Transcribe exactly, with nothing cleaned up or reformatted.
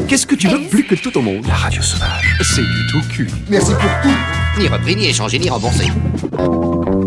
Qu'est-ce que tu veux plus que tout au monde? La radio sauvage. C'est du tout cul. Merci pour tout. Ni repris, ni échangé, ni remboursé.